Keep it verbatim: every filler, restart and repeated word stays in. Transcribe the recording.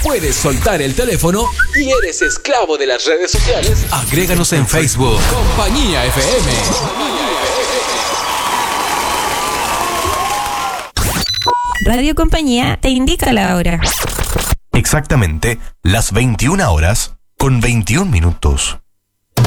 puedes soltar el teléfono y eres esclavo de las redes sociales, agréganos en Facebook. Compañía F M. Radio Compañía te indica la hora. Exactamente las veintiuna horas con veintiún minutos.